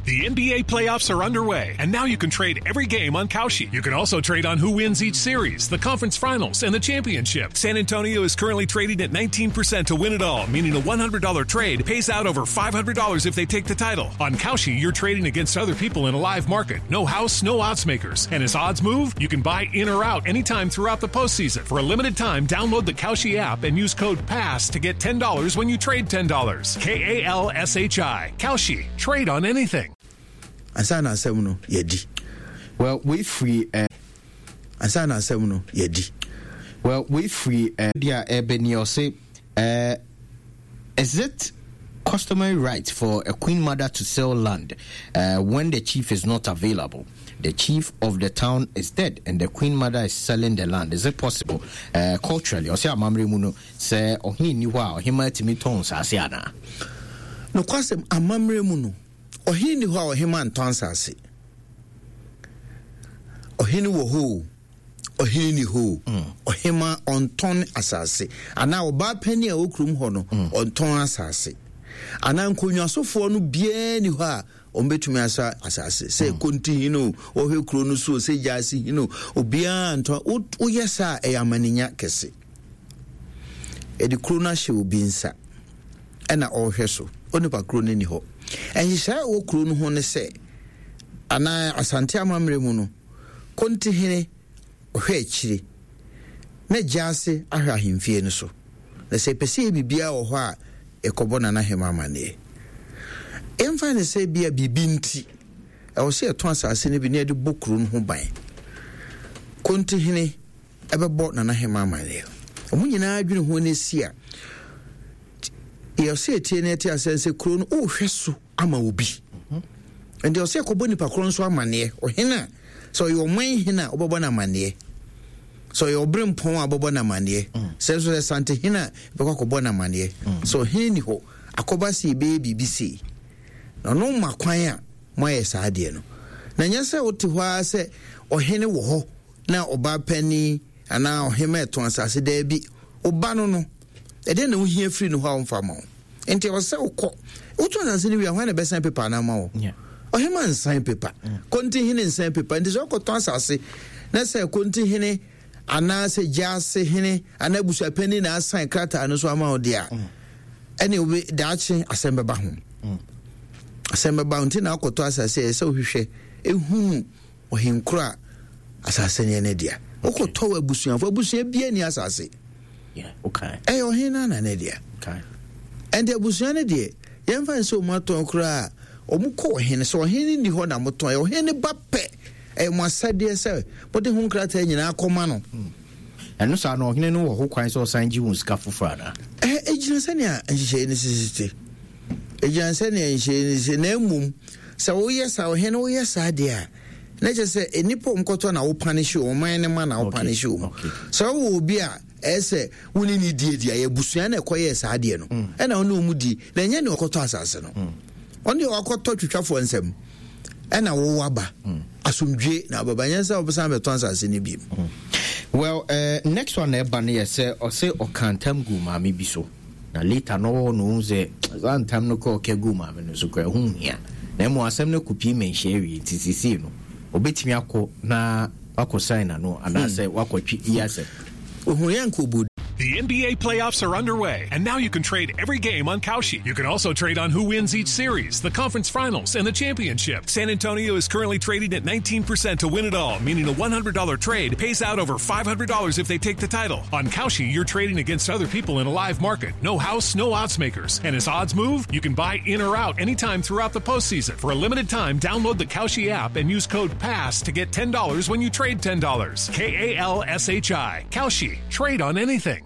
The NBA playoffs are underway, and now you can trade every game on Kalshi. You can also trade on who wins each series, the conference finals, and the championship. San Antonio is currently trading at 19% to win it all, meaning a $100 trade pays out over $500 if they take the title. On Kalshi, you're trading against other people in a live market. No house, no odds makers. And as odds move, you can buy in or out anytime throughout the postseason. For a limited time, download the Kalshi app and use code PASS to get $10 when you trade $10. KALSHI. Kalshi. Trade on anything. Asana asemuno yedi. Well, we free. Asana asemuno yedi. Well, we free. Dear Ebony, say, is it customary right for a queen mother to sell land when the chief is not available? The chief of the town is dead and the queen mother is selling the land. Is it possible culturally? Or say amamre muno say ohi ni wa ohima timi ton sase ana. No kwasem amamre muno. Ohini ho ohima nton sase. Ohini wo ho. Ohini ho. Ohima onton asase. Ana oba pani a okrum ho no onton asase. Ana nkonwasofo no bia ni ho a ombetumi asa asase. Say konti no ohwe kro no so say jasi obia nton oyesa eyamaninya kese. Edi kro na hye obi nsa. Ena ohwe so. Onipa kro ni ho. And he said, "O Krun Honese, Ana Asante Amamre Muno, Conti Hene, Ochri, Ne Jase, Aha him Fienuso. They say, Perceive Bia or Hua, a Cobonana Hemamane. Enfine say, Bia Bibinti. I will say at once I seen it near the book room who buy. Conti Hene, ever bought Nana Hemamane. And when you know, I didn't want to see her. You say TNT as a crown, oh, Hesu, ama ubi. And they'll say, Coboni Pacron so mane, or Hina. So your main Hina, Obabana mane. So your brim pon Abobana mane. Says the Santa Hina, Bacobona mane. So Hiniho, Acobasi baby BC. No maquia, my sadiano. Nanyasa Otiwa say, or Henny wo, now Oba Penny, and now Hemet to answer Debbie, Obanono. And then we hear free no harm for more. And they were so called. What one has any way when a best paper now? Yeah. Or him and sign paper. Continue in sign paper. And this all got us. I say, let's say, continue. And I say, just say, Henny, and I was a penny and I sign crater and so amount there. Anyway, that's assemble bahum. Assemble bounty now got us. I say, so he say, whom or him cry as I say, an idea. Oko tower bushing for bushing be any as I say. Yeah, okay. Ayo hina na nedia. Okay. And the busiane de, yemfa so mato kra, omuko hene so hene ni ho na moto e hene bape. E mo asade se, but the hun kra ta nyina akoma no. Eno sa no hene no ho kwan so sanji hun ska fofra na. Ejina sane a nhye ni sisite. Ejina sane a nhye ni na emum. Sa wo yesa wo hene wo yesa de a. Na je se enipo mkoto na wo punish o man ne ma na wo punish o. So wo obi a ese woni ni die ya busua na ekoye saade no e na onu mudi na nya ne okoto asase no oni okoto twitwafo nsem e na wo waba asomdwe na babanyansa obusan beto asase ni bi. Well, next one eba na say o say okantam gu ma me bi so na later no ze antam no ko ke gu ma me no so kwa hu hia na mo asem no kupi menhye wi titisi no obetimi akọ na akọ sign na no ana say wakotwi iyase. The NBA playoffs are underway, and now you can trade every game on Kalshi. You can also trade on who wins each series, the conference finals, and the championship. San Antonio is currently trading at 19% to win it all, meaning a $100 trade pays out over $500 if they take the title. On Kalshi, you're trading against other people in a live market. No house, no odds makers. And as odds move, you can buy in or out anytime throughout the postseason. For a limited time, download the Kalshi app and use code PASS to get $10 when you trade $10. KALSHI. Kalshi. Trade on anything.